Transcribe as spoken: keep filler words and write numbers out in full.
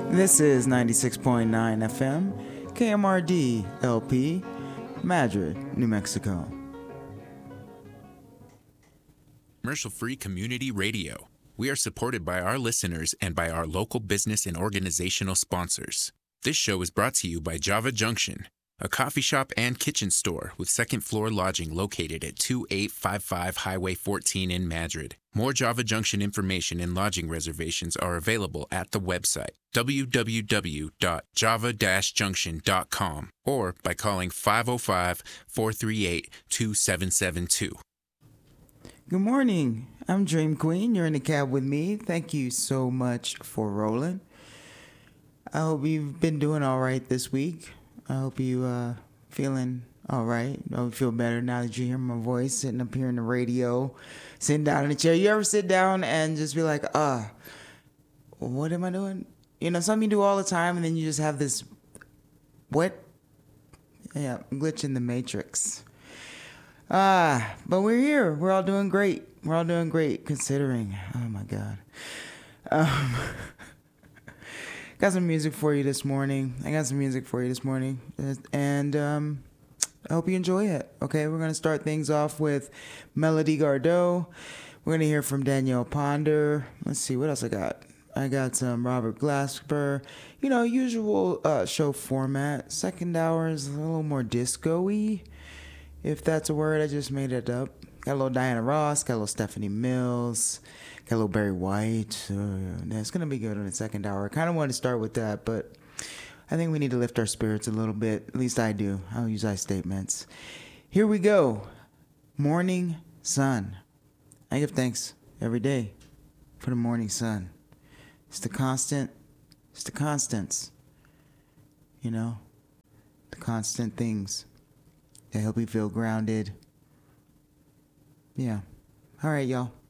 This is ninety-six point nine F M, K M R D L P, Madrid, New Mexico. Commercial-free community radio. We are supported by our listeners and by our local business and organizational sponsors. This show is brought to you by Java Junction, a coffee shop and kitchen store with second-floor lodging located at twenty-eight fifty-five Highway fourteen in Madrid. More Java Junction information and lodging reservations are available at the website w w w dot java dash junction dot com or by calling five oh five, four three eight, two seven seven two. Good morning. I'm Dream Queen. You're in the cab with me. Thank you so much for rolling. I hope you've been doing all right this week. I hope you uh feeling all right. I hope you feel better now that you hear my voice sitting up here in the radio, sitting down in the chair. You ever sit down and just be like, uh, what am I doing? You know, something you do all the time, and then you just have this, what? Yeah, glitch in the matrix. Ah, but we're here. We're all doing great. We're all doing great considering. Oh my God. Um, got some music for you this morning. I got some music for you this morning, and um, I hope you enjoy it. Okay, we're gonna start things off with Melody Gardot. We're gonna hear from Danielle Ponder. Let's see what else I got. I got some Robert Glasper. You know, usual uh, show format. Second hour is a little more disco-y. If that's a word, I just made it up. Got a little Diana Ross, got a little Stephanie Mills, got a little Barry White. Uh, it's going to be good on the second hour. I kind of want to start with that, but I think we need to lift our spirits a little bit. At least I do. I'll use I statements. Here we go. Morning sun. I give thanks every day for the morning sun. It's the constant. It's the constants. You know, the constant things. They help you feel grounded. Yeah. All right, y'all.